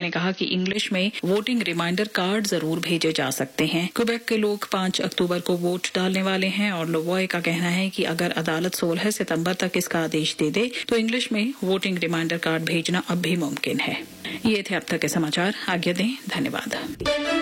ने कहा कि इंग्लिश में वोटिंग रिमाइंडर कार्ड जरूर भेजे जा सकते हैं। क्वेबेक के लोग 5 अक्टूबर को वोट डालने वाले हैं और लोवॉय का कहना है कि अगर अदालत 16 सितंबर तक इसका आदेश दे दे तो इंग्लिश में वोटिंग रिमाइंडर कार्ड भेजना अब भी मुमकिन है। ये थे अब तक के समाचार। आज्ञा दें। धन्यवाद।